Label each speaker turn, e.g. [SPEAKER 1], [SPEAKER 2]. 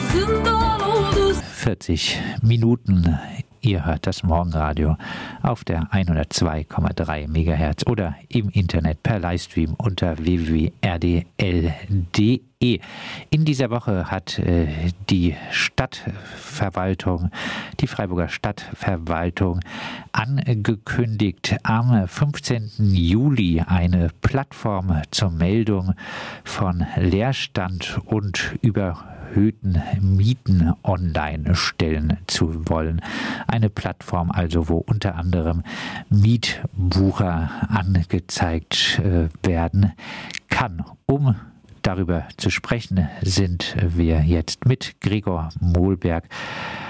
[SPEAKER 1] 40 Minuten. Ihr hört das Morgenradio auf der 102,3 MHz oder im Internet per Livestream unter www.rdl.de. In dieser Woche hat die Stadtverwaltung, die Freiburger Stadtverwaltung angekündigt, am 15. Juli eine Plattform zur Meldung von Leerstand und überhöhten Mieten online stellen zu wollen. Eine Plattform also, wo unter anderem Mietbucher angezeigt werden kann. Um darüber zu sprechen, sind wir jetzt mit Gregor Mohlberg